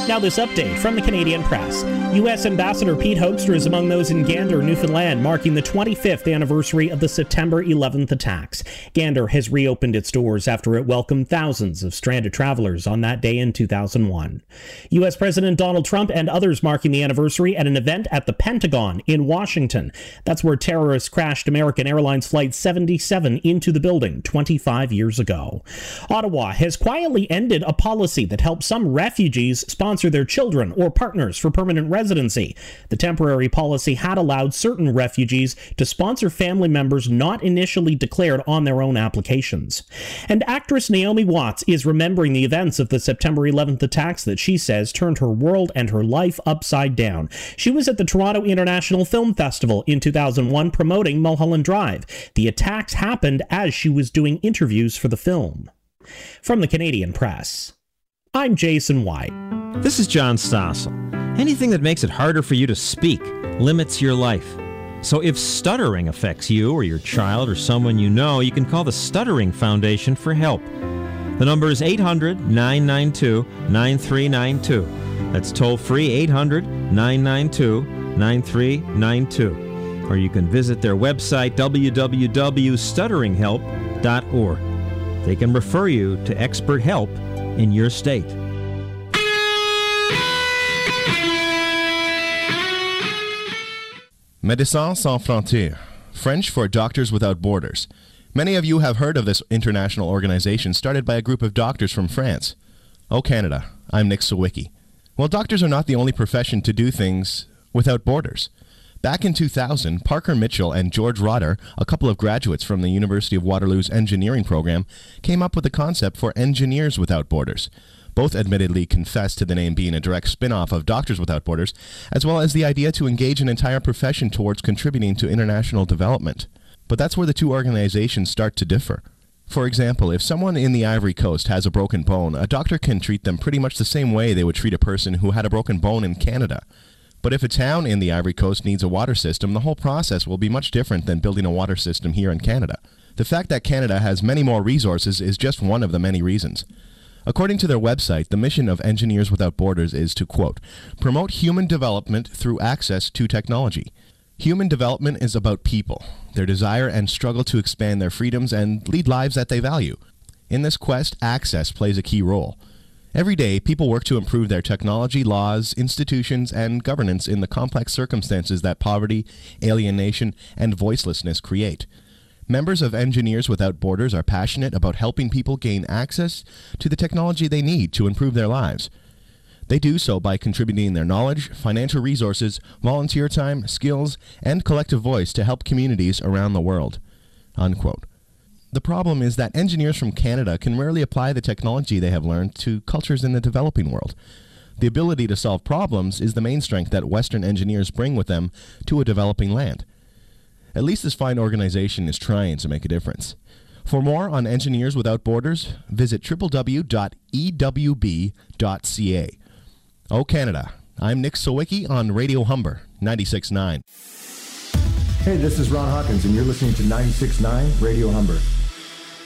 Now this update from the Canadian Press. U.S. Ambassador Pete Hoekstra is among those in Gander, Newfoundland, marking the 25th anniversary of the September 11th attacks. Gander has reopened its doors after it welcomed thousands of stranded travelers on that day in 2001. U.S. President Donald Trump and others marking the anniversary at an event at the Pentagon in Washington. That's where terrorists crashed American Airlines Flight 77 into the building 25 years ago. Ottawa has quietly ended a policy that helps some refugees sponsor their children or partners for permanent residency. The temporary policy had allowed certain refugees to sponsor family members not initially declared on their own applications. And actress Naomi Watts is remembering the events of the September 11th attacks that she says turned her world and her life upside down. She was at the Toronto International Film Festival in 2001 promoting Mulholland Drive. The attacks happened as she was doing interviews for the film. From the Canadian Press, I'm Jason White. This is John Stossel. Anything that makes it harder for you to speak limits your life. So if stuttering affects you or your child or someone you know, you can call the Stuttering Foundation for help. The number is 800-992-9392. That's toll-free 800-992-9392. Or you can visit their website, www.stutteringhelp.org. They can refer you to expert help in your state. Médecins Sans Frontières, French for Doctors Without Borders. Many of you have heard of this international organization started by a group of doctors from France. Oh, Canada, I'm Nick Sawicki. Well, doctors are not the only profession to do things without borders. Back in 2000, Parker Mitchell and George Rotter, a couple of graduates from the University of Waterloo's engineering program, came up with the concept for Engineers Without Borders. Both admittedly confessed to the name being a direct spin-off of Doctors Without Borders, as well as the idea to engage an entire profession towards contributing to international development. But that's where the two organizations start to differ. For example, if someone in the Ivory Coast has a broken bone, a doctor can treat them pretty much the same way they would treat a person who had a broken bone in Canada. But if a town in the Ivory Coast needs a water system, the whole process will be much different than building a water system here in Canada. The fact that Canada has many more resources is just one of the many reasons. According to their website, the mission of Engineers Without Borders is to, quote, promote human development through access to technology. Human development is about people, their desire and struggle to expand their freedoms and lead lives that they value. In this quest, access plays a key role. Every day, people work to improve their technology, laws, institutions, and governance in the complex circumstances that poverty, alienation, and voicelessness create. Members of Engineers Without Borders are passionate about helping people gain access to the technology they need to improve their lives. They do so by contributing their knowledge, financial resources, volunteer time, skills, and collective voice to help communities around the world. Unquote. The problem is that engineers from Canada can rarely apply the technology they have learned to cultures in the developing world. The ability to solve problems is the main strength that Western engineers bring with them to a developing land. At least this fine organization is trying to make a difference. For more on Engineers Without Borders, visit www.ewb.ca. Oh, Canada, I'm Nick Sawicki on Radio Humber, 96.9. Hey, this is Ron Hawkins, and you're listening to 96.9 Radio Humber.